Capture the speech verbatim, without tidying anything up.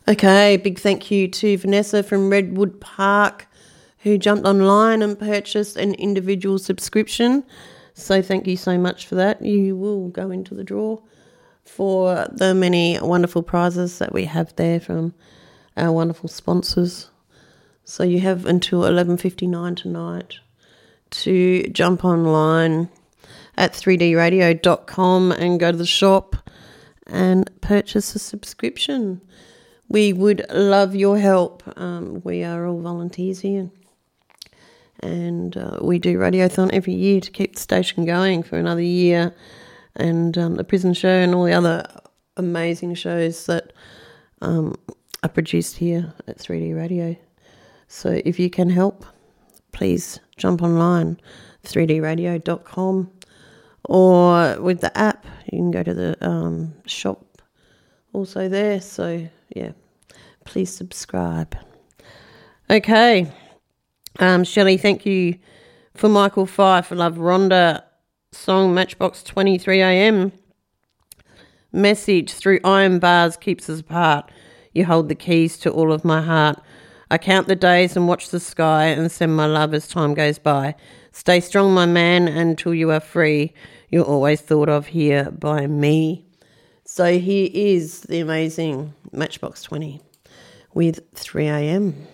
Okay, big thank you to Vanessa from Redwood Park who jumped online and purchased an individual subscription. So thank you so much for that. You will go into the draw for the many wonderful prizes that we have there from our wonderful sponsors. So you have until eleven fifty-nine tonight to jump online at three d radio dot com and go to the shop and purchase a subscription. We would love your help. Um, we are all volunteers here. And uh, we do Radiothon every year to keep the station going for another year. And um, the Prison Show and all the other amazing shows that um, are produced here at three D Radio. So if you can help, please jump online, three d radio dot com. Or with the app, you can go to the um, shop also there. So, yeah, please subscribe. Okay. Um, Shelley, thank you for Michael Fife. I love Rhonda song Matchbox twenty-three a m. Message through iron bars keeps us apart. You hold the keys to all of my heart. I count the days and watch the sky and send my love as time goes by. Stay strong, my man, until you are free. You're always thought of here by me. So here is the amazing Matchbox twenty with three a m.